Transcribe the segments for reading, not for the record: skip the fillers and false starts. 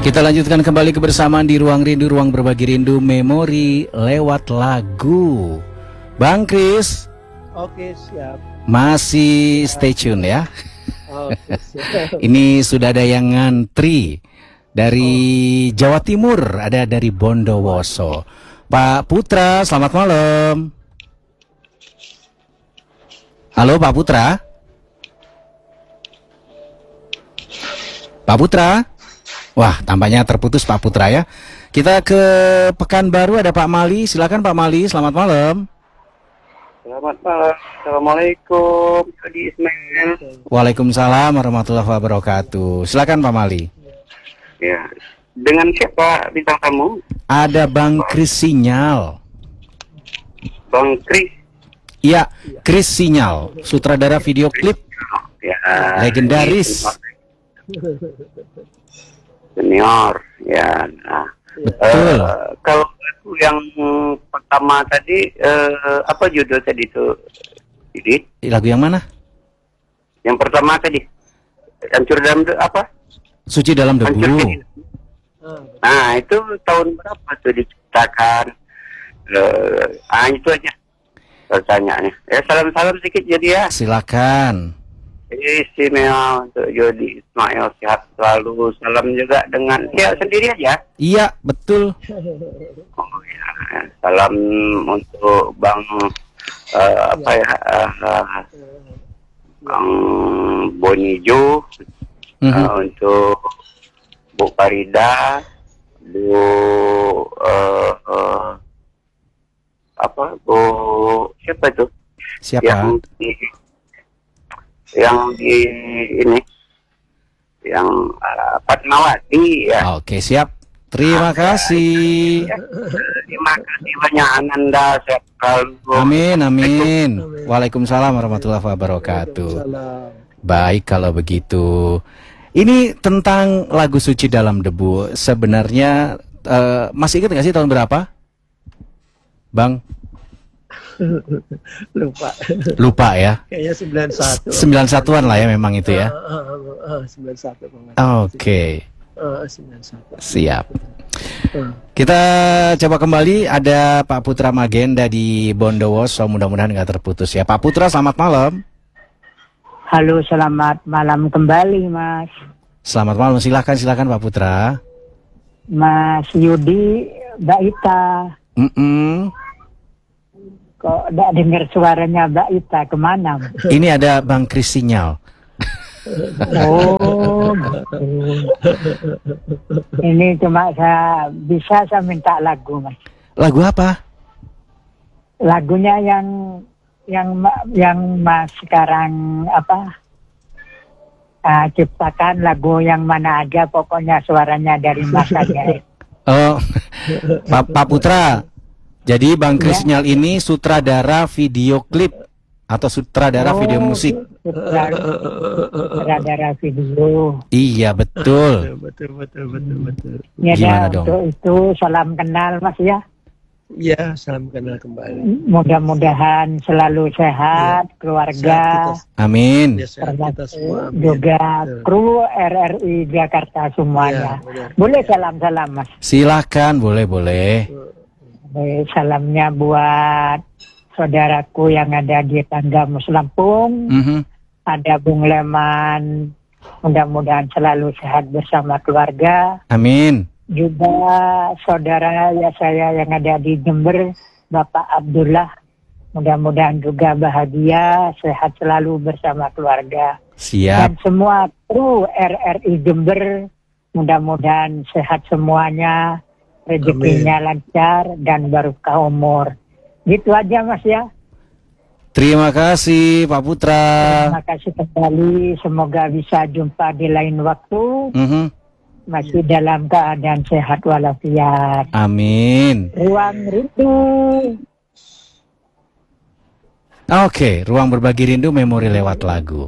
Kita lanjutkan kembali kebersamaan di Ruang Rindu, ruang berbagi rindu memori lewat lagu. Bang Kris. Oke, siap. Masih stay tune ya. Oke, siap. Ini sudah ada yang ngantri dari Jawa Timur, ada dari Bondowoso. Pak Putra, selamat malam. Halo Pak Putra. Pak Putra. Wah, tampaknya terputus Pak Putra ya. Kita ke Pekanbaru, ada Pak Mali. Silakan Pak Mali, selamat malam. Selamat malam. Assalamualaikum. Adi Ismail. Waalaikumsalam warahmatullahi wabarakatuh. Silakan Pak Mali. Ya. Dengan siapa bintang tamu? Ada Bang Kris Sinyal. Bang Kris. Iya, Kris Sinyal, sutradara video klip Ya. legendaris. Senior. Ya. Nah. Betul. Kalau lagu yang pertama tadi, apa judul tadi itu? Jadi? Lagu yang mana? Yang pertama tadi. Hancur dalam apa? Suci dalam Hancur debu. Dalam. Nah, itu tahun berapa tuh diciptakan? Itu aja pertanyaannya. Salam-salam sedikit jadi ya. Silakan. Istimewa untuk Jody Ismail, sehat selalu. Salam juga dengan sendiri aja. Iya, betul. Oh ya, salam untuk Bang Bang Bonijo, untuk Bu Farida, Bu Bu siapa itu? Siapa? Yang di ini, yang Fatmawati ya. Oke, siap. Terima kasih. Terima kasih banyak Ananda, sehat selalu. Amin, amin. Waalaikumsalam warahmatullahi wabarakatuh. Baik kalau begitu. Ini tentang lagu Suci Dalam Debu. Sebenarnya masih ingat nggak sih tahun berapa, Bang? Lupa ya. Kayaknya 91. 91-an lah ya memang itu ya. 91. Oke. 91. Siap. Kita coba kembali, ada Pak Putra Magenda di Bondowoso, mudah-mudahan nggak terputus ya. Pak Putra, selamat malam. Halo, selamat malam kembali, Mas. Selamat malam, silakan Pak Putra. Mas Yudi, Mbak Ita. Kok tidak dengar suaranya Mbak Ita, kemana? Ini ada Bang Kris Sinyal. Oh, gitu. Ini cuma saya minta lagu, Mas. Lagu apa? Lagunya yang Mas sekarang ciptakan, lagu yang mana aja, pokoknya suaranya dari Mas aja. Oh, Pak Putra. Jadi Bang Kris Sinyal ini sutradara video klip atau sutradara video musik? Sutradara video. Iya, betul. Betul. Ya, gimana dong? Untuk itu salam kenal, Mas ya. Ya, salam kenal kembali. Mudah-mudahan selalu sehat, keluarga. Amin. Kita semua. Amin. Juga kru RRI Jakarta semuanya. Ya, boleh salam-salam, Mas? Silakan, boleh. Salamnya buat saudaraku yang ada di Tangga Muslampung. Ada Bung Leman, mudah-mudahan selalu sehat bersama keluarga. Amin. Juga saudara saya yang ada di Jember, Bapak Abdullah, mudah-mudahan juga bahagia, sehat selalu bersama keluarga. Siap. Dan semua kru RRI Jember, mudah-mudahan sehat semuanya, rezekinya lancar dan barokah umur. Gitu aja, Mas ya. Terima kasih Pak Putra. Terima kasih kembali, semoga bisa jumpa di lain waktu. Masih dalam keadaan sehat walafiat. Amin. Ruang Rindu. Oke, ruang berbagi rindu memori lewat lagu.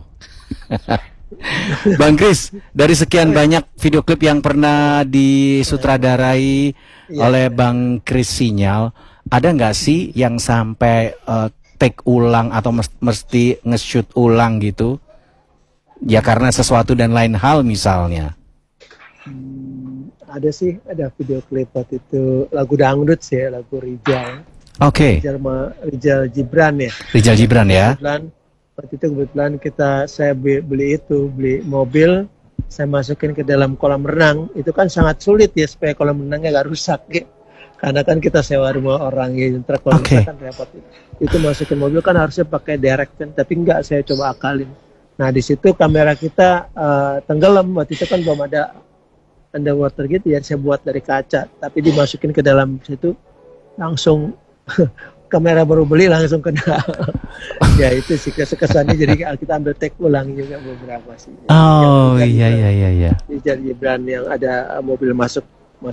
Bang Kris, dari sekian banyak video klip yang pernah disutradarai oleh Bang Kris Sinyal, ada nggak sih yang sampai take ulang atau mesti nge-shoot ulang gitu? Ya karena sesuatu dan lain hal misalnya. ada sih, ada video klip waktu itu lagu dangdut sih, lagu Rijal. Oke. Rijal Gibran ya. Rijal Gibran ya. Waktu itu kebetulan saya beli mobil, saya masukin ke dalam kolam renang. Itu kan sangat sulit ya supaya kolam renangnya nggak rusak ya. Karena kan kita sewa rumah orang ya, kolam renang kan repot. Itu masukin mobil kan harusnya pakai direct kan, tapi enggak, saya coba akalin. Nah di situ kamera kita tenggelam, waktu itu kan belum ada underwater gitu ya, saya buat dari kaca, tapi dimasukin ke dalam situ langsung kamera baru beli langsung kena. Ya itu sih kesannya, jadi kita ambil take ulang juga beberapa sih. Oh iya. Rijal Gibran yang ada mobil masuk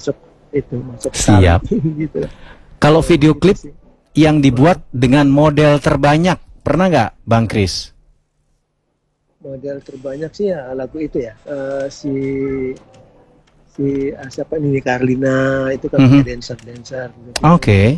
siap gitu. Kalau video klip yang dibuat dengan model terbanyak pernah nggak Bang Kris? Model terbanyak sih ya lagu itu ya, siapa Nini Carlina itu kan dancer gitu. Oke.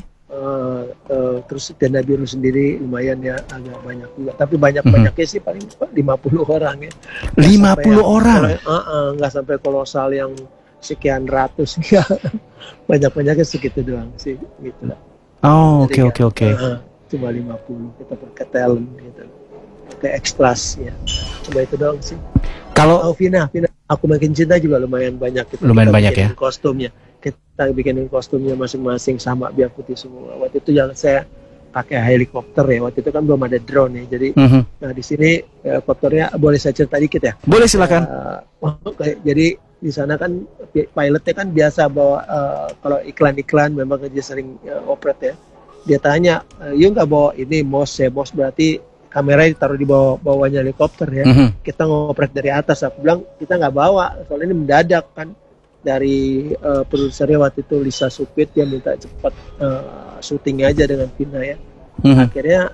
Terus Tenda Biru sendiri lumayan ya, agak banyak juga, tapi banyaknya sih paling 50 orang ya. 50 orang. Nggak sampai kolosal yang sekian ratus ya. Banyak-banyaknya segitu doang sih gitu lah. Oh, oke. Cuma 50 kita pakai talent gitu. Pakai ekstras ya. Cuma itu doang sih. Kalau Vina, Aku Makin Cinta juga lumayan banyak kita. Lumayan banyak ya. Kostumnya. Kita bikinin kostumnya masing-masing sama biar putih semua. Waktu itu yang saya pakai helikopter ya. Waktu itu kan belum ada drone ya. Jadi nah di sini helikopternya boleh saya cerita dikit ya? Boleh silakan. Jadi di sana kan pilotnya kan biasa bawa kalau iklan-iklan memang dia sering operate ya. Dia tanya, "You nggak bawa ini MOS ya? MOS berarti kamera ditaruh di bawahnya helikopter ya. Kita ngoprek dari atas." Aku bilang kita nggak bawa, soalnya ini mendadak kan. Dari produsernya waktu itu Lisa Supit, dia minta cepat syuting aja dengan Vina ya. Akhirnya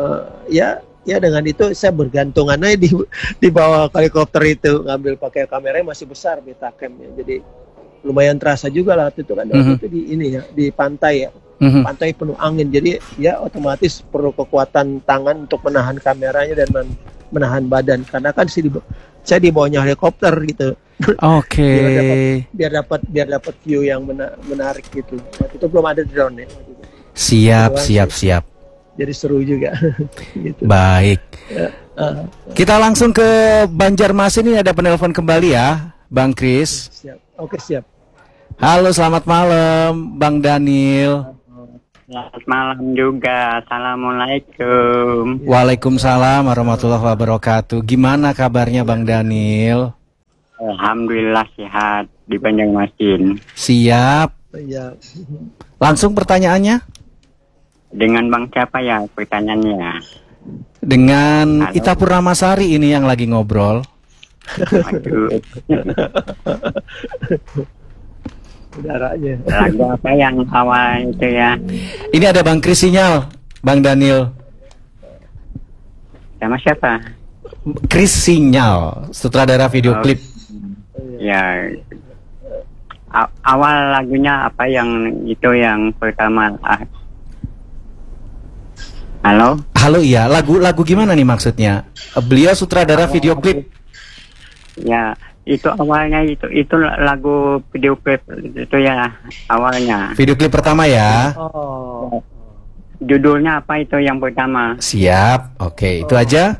ya dengan itu saya bergantungan aja di bawah helikopter itu, ngambil pakai kameranya masih besar Betacam ya. Jadi lumayan terasa juga lah waktu itu kan. Waktu itu di ini ya, di pantai ya. Pantai penuh angin, jadi ya otomatis perlu kekuatan tangan untuk menahan kameranya dan menahan badan, karena kan saya di bawahnya helikopter gitu. Oke. biar dapat view yang menarik gitu. Waktu itu belum ada drone ya. Siap. Jadi seru juga. Gitu. Baik. Kita langsung ke Banjarmasin, ini ada penelpon kembali ya, Bang Kris. Siap. Oke, siap. Halo, selamat malam, Bang Daniel. Selamat malam juga. Assalamualaikum. Waalaikumsalam warahmatullahi wabarakatuh. Gimana kabarnya Bang Daniel? Alhamdulillah sehat di Banjarmasin. Siap. Ya. Langsung pertanyaannya? Dengan Bang siapa ya pertanyaannya? Dengan Halo. Ita Purnamasari ini yang lagi ngobrol. Aduh. Udaranya. Lagu apa yang awal itu ya? Ini ada Bang Kris Sinyal, Bang Daniel. Sama siapa? Kris Sinyal, sutradara video klip. Ya. Awal lagunya apa yang itu yang pertama? Halo? Halo, iya, lagu gimana nih maksudnya? Beliau sutradara video klip. Ya, itu awalnya itu lagu video klip itu ya awalnya. Video klip pertama ya. Oh. Judulnya apa itu yang pertama? Siap. Oke, itu aja.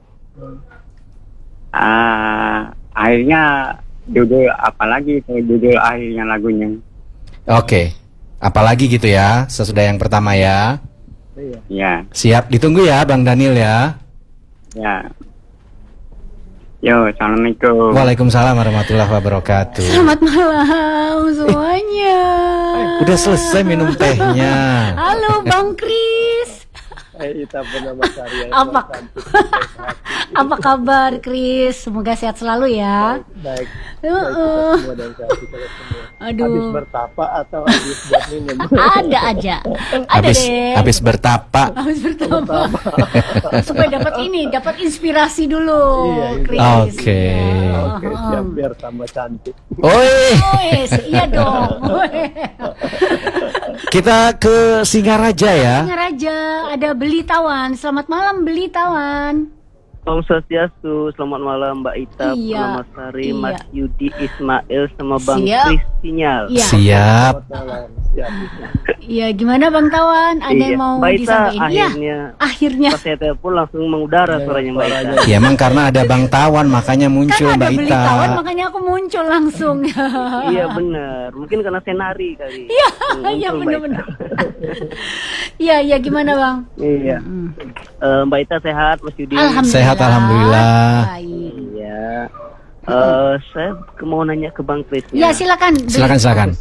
Akhirnya judul apa lagi itu judul akhirnya lagunya? Oke. Apalagi gitu ya, sesudah yang pertama ya. Ya. Siap, ditunggu ya Bang Daniel ya. Ya. Yo, assalamualaikum. Waalaikumsalam warahmatullahi wabarakatuh. Selamat malam semuanya. Udah selesai minum tehnya. Halo Bang Kris. Ita Purnamasari. Apa kabar Kris? Semoga sehat selalu ya. Baik. Semua dan sehat kita semua. Aduh. Habis bertapa atau habis buat minum? Ada aja. Ada deh. Habis bertapa. Habis bertapa. Supaya dapat inspirasi dulu. Iya. Kris. Oke. Oke, siap, biar tambah cantik. Oi. Iya dong. Kita ke Singaraja ya. Raja, ada Beli Tawan. Selamat malam Beli Tawan. Om Swastiastu, selamat malam Mbak Ita, Iya. Purnama Sari, Iya. Mas Yudi Ismail, sama Bang Siap. Kris Sinyal. Iya. Siap. Iya, gimana Bang Tawan? Ada yang mau Mbak Ita disampaikan? Iya, akhirnya akhirnya. pas saya telepon langsung mengudara suaranya Mbak Ita. Ya emang karena ada Bang Tawan makanya muncul Kan ada Mbak beli Ita. Tawan, makanya aku muncul langsung. Iya benar, mungkin karena saya nari kali. Iya, Muncul iya Mbak benar-benar. Ita. Iya, iya gimana Bang? Iya. Mbak Ita sehat, Mas Yudi. Alhamdulillah. Sehat, alhamdulillah. Baik. Iya. Saya mau nanya ke Bang Kris. Ya, silakan. Silakan.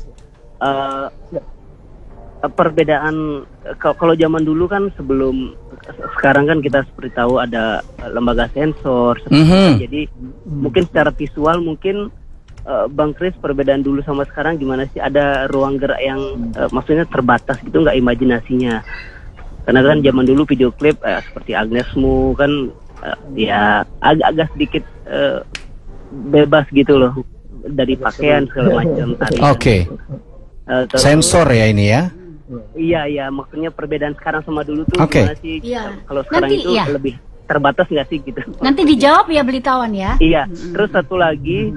Perbedaan kalau zaman dulu kan sebelum sekarang kan kita seperti tahu ada lembaga sensor jadi mungkin secara visual mungkin Bang Kris perbedaan dulu sama sekarang gimana sih, ada ruang gerak yang maksudnya terbatas gitu nggak imajinasinya, karena kan zaman dulu video klip seperti Agnesmu kan ya agak sedikit bebas gitu loh dari pakaian segala macam tadi. Oke. Terus- Sensor ya ini ya. Iya, maksudnya perbedaan sekarang sama dulu tuh Oke. gimana sih? Iya. Kalau sekarang Nanti, itu iya. lebih terbatas nggak sih gitu? Nanti dijawab ya beli Tawan ya. Iya. Terus satu lagi,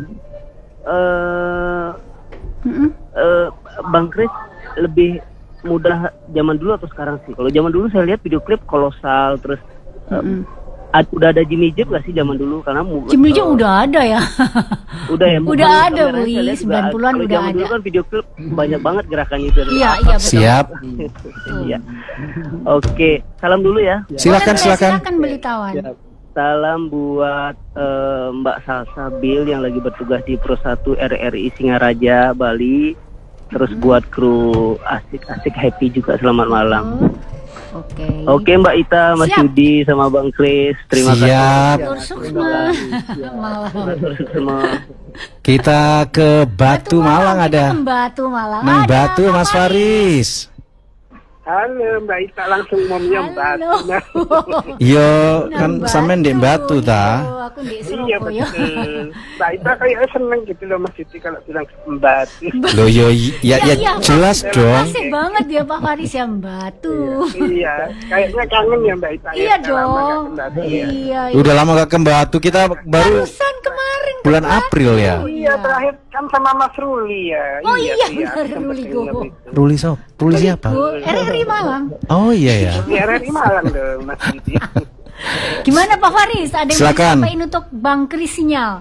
Bang Kris lebih mudah zaman dulu atau sekarang sih? Kalau zaman dulu saya lihat video klip kolosal, terus udah ada Jimmy Jip nggak sih zaman dulu? Karena Jimmy Jip udah ada ya. udah ya. Udah ada, kameranya Beli. saya lihat juga 90-an kalau udah zaman dulu ada. kan video klip banyak banget gerakannya itu. Iya, iya betul. Siap. Iya. Oke, salam dulu ya. Silakan. Silakan beli Tawan. Salam buat Mbak Salsa Bill yang lagi bertugas di Pro 1 RRI Singaraja, Bali. Terus buat kru asik-asik happy juga selamat malam. Oke. Oke Mbak Ita, Mas Siap. Yudi sama Bang Kris, terima Siap. kasih. Tur Sukma. Malam. Semua. Kita ke Batu Malang Kita ada. ke Batu Malang. Nang Ada Batu Pak Mas Faris. Halo Mbak Ita, langsung mau nyembat. Halo. Yo Nang kan sampean di Batu ta. Yo, aku di Iya Surabaya. betul. Mbak Ita kayak seneng gitu loh Mas Siti kalau bilang sembat. Loh yo ya Iya, jelas Pak. dong. Asik banget ya Pak Faris yang Batu. Iya, kayaknya kangen ya Mbak Ita. Iya Udah lama nggak dong. kembali ya. Iya. Udah lama gak ke Batu, kita baru Barusan kemarin ke bulan Batu. April ya. Iya, terakhir kan sama Mas Ruli ya. Oh iya, aku benar, sempet Ruli denger Gogo. itu. Ruli siapa? Bu, RRI Malang. Oh iya ya. Di RRI Malang dong Mas Siti. Gimana Pak Faris? Ada yang mau Silakan. disampaikan untuk Bang Kris Sinyal?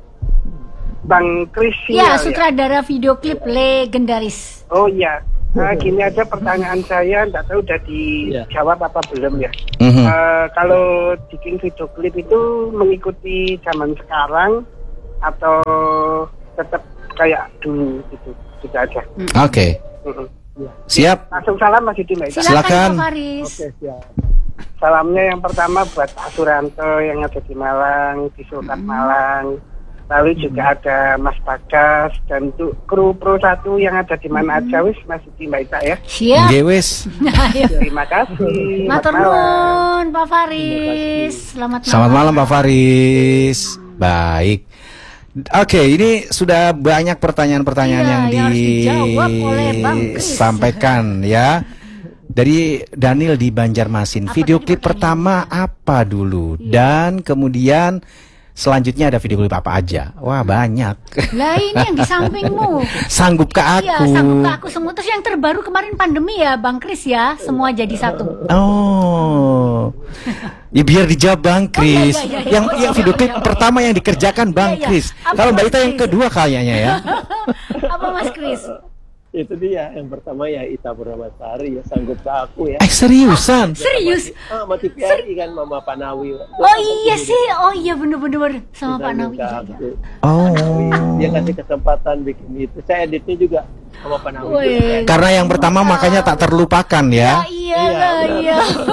Bang Kris Ya, Sinyal, sutradara video klip legendaris. Oh iya. Nah, gini aja pertanyaan saya, nggak tahu udah dijawab apa belum ya. Mhm. Kalau bikin video klip itu mengikuti zaman sekarang atau tetap kayak dulu gitu, gitu aja. Oke. Mm-mm. Siap. Langsung salam Mas Yudi Mbak Ita. Silakan. Pak Faris. Salamnya yang pertama buat Pak Suranto yang ada di Malang, di Sultan Malang. Lalu juga ada Mas Bagas dan untuk kru Pro 1 yang ada di mana aja wis Mas Yudi Mbak Ita ya. Siap. Nggih wis. Ayo. Terima kasih. Matur Selamat malam. nuwun Pak Faris. Selamat malam. Selamat malam Pak Faris. Baik. Oke, ini sudah banyak pertanyaan-pertanyaan Iya, yang yang harus dijawab oleh Bang Kris. disampaikan ya. Dari Daniel di Banjarmasin. Apa Video tadi klip pertama apa dulu? Iya. Dan kemudian selanjutnya ada video klip apa aja? Wah, banyak. Lah ini yang di sampingmu. Sanggup ke aku. Iya, sanggup ke aku semua. Terus yang terbaru kemarin pandemi ya, Bang Kris ya. Semua jadi satu. Oh. Ya biar dijawab Bang Kris. iya, iya. Yang video klip pertama yang dikerjakan Bang Iya, iya. Kris. Apa Kalau Mbak Bang Ita yang Kris? kedua kayaknya ya. Apa Mas Kris? Itu dia yang pertama ya Ita Purnamasari ya sanggup ke aku ya. Seriusan? Serius? Sama TVRI kan Mama Panawi. Oh iya sih. Oh iya bener-bener sama Pak Nawi. Iya, iya. Oh. Dia kasih kesempatan bikin itu. Saya editnya juga sama Panawi. Wih. Karena yang pertama makanya tak terlupakan Ya, ya. iya lah, iya.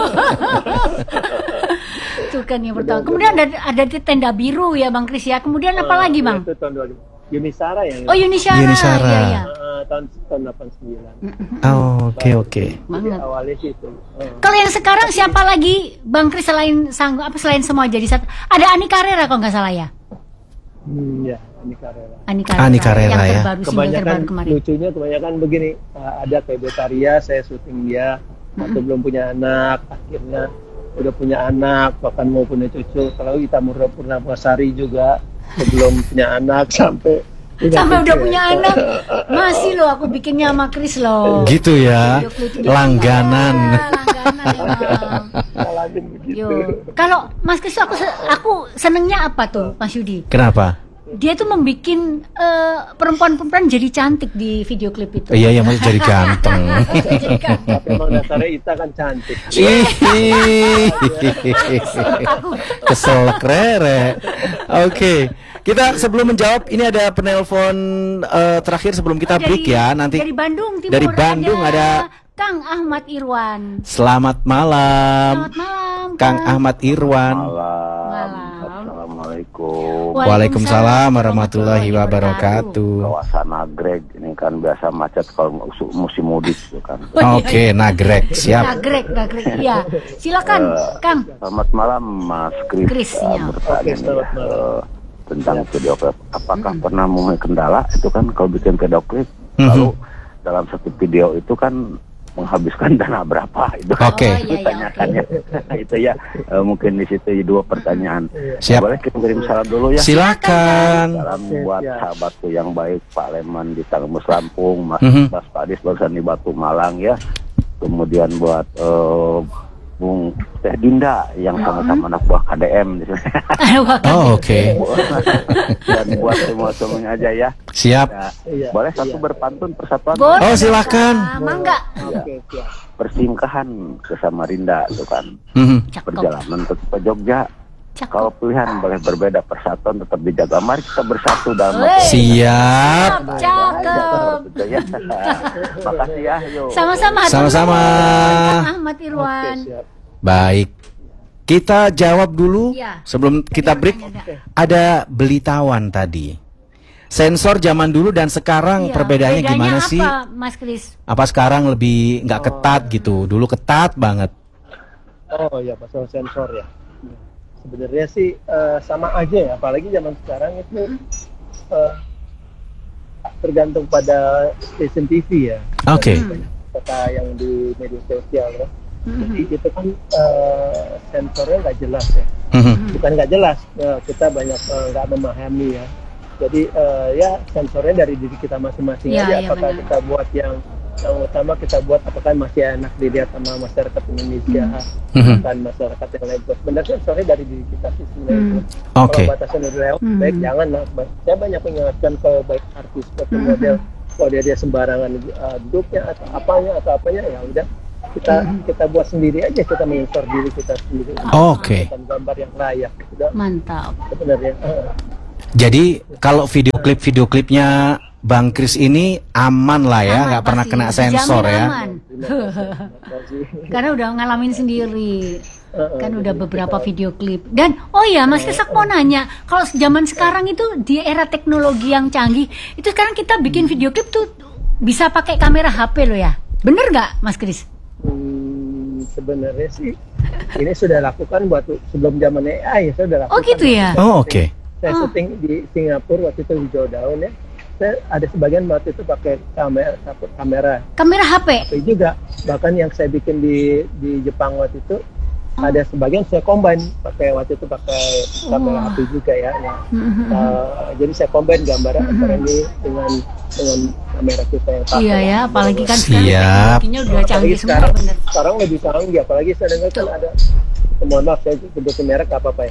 Itu kan yang pertama. Kemudian ada di tenda biru ya Bang Kris ya. Kemudian apa lagi Bang? Itu tahun 2000. Yunisara yang Oh Yunisara. Yunisara. Iya, iya. tahun 89. Oh, oke. Jadi awalnya sih itu. Kalau yang sekarang siapa lagi Bang Kris selain selain semua jadi satu? Ada Ani Carrera kalau nggak salah ya. Ya, Ani Carrera. Ani Carrera yang ya. terbaru, single Kebanyakan terbaru kemarin. lucunya kebanyakan begini, ada kayak Betaria, saya syuting dia waktu belum punya anak, akhirnya udah punya anak, bahkan mau punya cucu. Kalau Ita Purnamasari juga sebelum punya anak sampai udah punya anak. Masih loh aku bikinnya sama Chris loh. Gitu ya. Langganan. Yo. Kalau Mas Chris aku senengnya apa tuh Mas Yudi? Kenapa? Dia tuh membikin perempuan-perempuan jadi cantik di video klip itu. Iya, masih jadi ganteng. Tapi emang dasarnya Ita kan cantik. Kesel krere. Oke. Kita sebelum menjawab, ini ada penelpon terakhir sebelum kita break ya. Nanti dari Bandung Timur. Dari Bandung ada Kang Ahmad Irwan. Selamat malam. Selamat malam, Kang Ahmad Irwan. Malam. Assalamualaikum. Waalaikumsalam warahmatullahi wabarakatuh. Kawasan Nagreg ini kan biasa macet kalau musim mudik itu kan. Oke, Nagreg siap. Nagreg, ya. Silakan, Kang. Selamat malam, Mas Kris. Bertanya tentang video klip. Apakah pernah menemui kendala? Itu kan kalau bikin video klip, lalu dalam satu video itu kan menghabiskan dana berapa itu? Oke. Ditanyakannya itu ya, mungkin di situ dua pertanyaan. Siap. Boleh kirim salam dulu ya? Silakan. Salam buat sahabatku yang baik, Pak Leman di Tangmus Lampung, Mas Padis barusan di Batu Malang ya. Kemudian buat Bung Teh Dinda yang sama-sama anak buah KDM di sini. Oke. Dan buat semua-semuanya aja ya. Siap. Ya, boleh satu berpantun persatuan. Oh, silakan. Mangga. Ya. Persingkahan ke Samarinda itu kan. Perjalanan ke Jogja. Kalau pilihan boleh berbeda, persatuan tetap dijaga. Mari kita bersatu dalam. Siap. Cakep. Makasih ya. Yuk. Sama-sama. Sama-sama. Ahmad Irwan. Baik. Kita jawab dulu sebelum kita break. Ada Belitawan tadi. Sensor zaman dulu dan sekarang perbedaannya gimana apa, sih? Mas Kris? Apa sekarang lebih nggak ketat gitu? Dulu ketat banget. Oh ya, masalah sensor ya. Sebenarnya sih sama aja ya, apalagi zaman sekarang itu tergantung pada stasiun TV ya. Oke. Kata yang di media sosial ya. Jadi itu kan sensornya nggak jelas ya. Bukan nggak jelas, kita banyak nggak memahami ya. Jadi ya sensornya dari diri kita masing-masing aja. Apakah kita buat yang utama kita buat apakah masih enak dilihat sama masyarakat Indonesia dan masyarakat yang lain. Sebenarnya sensornya dari diri kita sih sebenarnya. Kalau batasan udah lewat, baik jangan lah. Saya banyak mengingatkan kalau baik artis atau model, kalau dia sembarangan duduknya atau apanya ya udah kita buat sendiri aja, kita mensor diri kita sendiri. Oke. Gambar yang layak. Udah. Mantap. Sebenarnya. Jadi kalau video klipnya Bang Kris ini aman lah ya, nggak pernah kena sensor ya. Aman. Karena udah ngalamin sendiri. Kan udah beberapa video klip. Dan oh ya Mas Kris, aku mau nanya, kalau zaman sekarang itu di era teknologi yang canggih, itu sekarang kita bikin video klip tuh bisa pakai kamera HP loh ya. Bener nggak Mas Kris? Sebenarnya sih ini sudah lakukan buat sebelum zaman AI, saya sudah lakukan. Oh gitu ya. Oh oke. Saya syuting di Singapura waktu itu di Jodown ya. Saya ada sebagian waktu itu pakai kamera HP juga. Bahkan yang saya bikin di Jepang waktu itu ada sebagian saya combine pakai kamera HP juga ya. Jadi saya combine gambar antara ini dengan kamera kita yang pakai. Iya ya, apalagi kan sekarang teknologinya udah canggih semua, bener. Sekarang lebih canggih, apalagi saya dengar kan ada. Mohon maaf saya sebutin merek apa ya.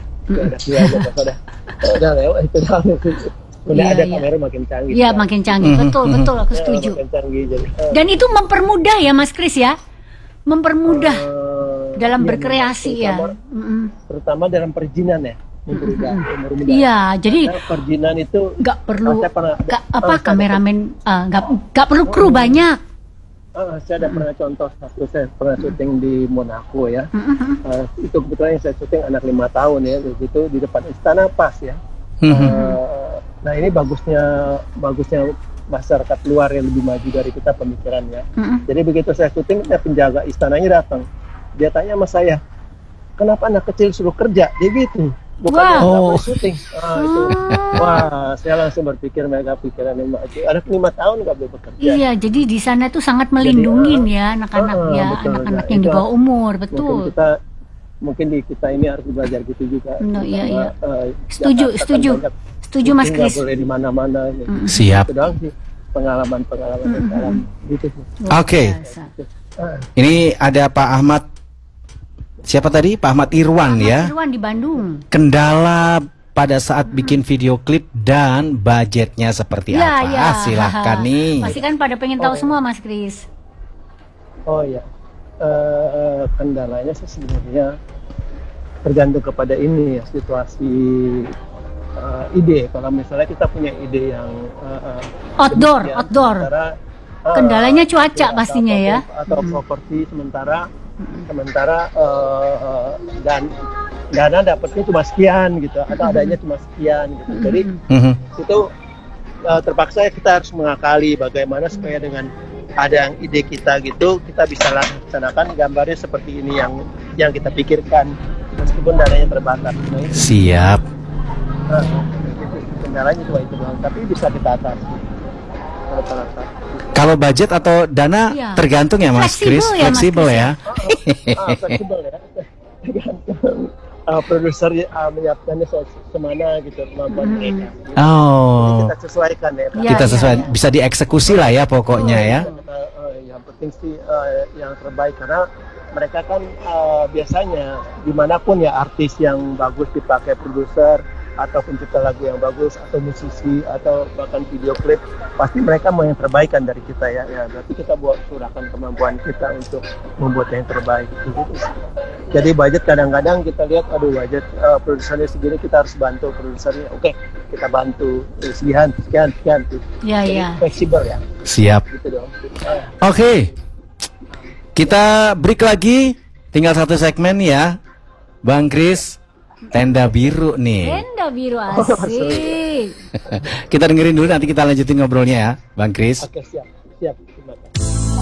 Udah lewat itu udah ada kamera makin canggih. Iya, makin canggih. Betul aku setuju. Makin canggih, jadi, dan itu mempermudah ya Mas Kris ya. Mempermudah dalam berkreasi ya. Terutama dalam perizinan ya. Iya, jadi perizinan itu nggak perlu kameramen, nggak perlu kru banyak. Saya ada pernah contoh satu, saya pernah syuting di Monaco ya. Itu kebetulan yang saya syuting anak 5 tahun ya, begitu di depan istana pas ya. Nah ini bagusnya masyarakat luar yang lebih maju dari kita pemikirannya. Jadi begitu saya syuting, penjaga istananya datang, dia tanya sama saya, kenapa anak kecil suruh kerja? Dia gitu. Bukan syuting. Itu. Wah, saya langsung berpikir mereka pikiran yang maju. Anak 5 tahun nggak boleh bekerja. Iya, jadi di sana tuh sangat melindungi ya anak-anak ya, anak-anak yang di bawah umur, betul. Kita mungkin di kita ini harus belajar gitu juga. Iya. Setuju Mas Kris. Nggak boleh di mana-mana. Gitu. Siap. Itu doang sih pengalaman gitu sih. Oke. Ini ada Pak Ahmad. Siapa tadi? Pak Ahmad Irwan ya. Irwan di Bandung. Kendala pada saat bikin video klip dan budgetnya seperti apa? Silahkan nih. Pasti kan pada pengen tahu semua Mas Kris. Oh ya, kendalanya sih sebenarnya tergantung kepada ini ya, situasi ide. Kalau misalnya kita punya ide yang outdoor. Kendalanya cuaca ya, pastinya ya. Atau properti sementara dan dana dapatnya cuma sekian gitu, atau adanya cuma sekian gitu. Jadi itu terpaksa kita harus mengakali bagaimana supaya dengan ada yang ide kita gitu, kita bisa laksanakan gambarnya seperti ini yang kita pikirkan meskipun dananya terbatas. Siap. Kendalanya cuma itu doang, tapi bisa kita atasi. Kalau budget atau dana tergantung ya Mas Kris, fleksibel ya. Fleksibel ya. Tergantung produser menyiapkannya semana gitu kemampuan mereka. Oh. Jadi kita sesuaikan ya. Kita sesuai, bisa dieksekusi lah ya pokoknya ya. Yang penting sih yang terbaik karena mereka kan biasanya dimanapun ya artis yang bagus dipakai produser atau pencipta lagu yang bagus atau musisi atau bahkan video klip, pasti mereka mau yang terbaik kan dari kita ya. Berarti kita curahkan kemampuan kita untuk membuat yang terbaik gitu. Jadi budget kadang-kadang kita lihat budget produsernya segini, kita harus bantu produsernya. Oke, kita bantu sekian gitu. Iya. Fleksibel ya. Siap. Gitu dong. Oke. Kita break lagi, tinggal satu segmen ya. Bang Kris, tenda biru nih. Tenda biru asik. Kita dengerin dulu, nanti kita lanjutin ngobrolnya ya, Bang Kris. Oke, siap. Terima kasih.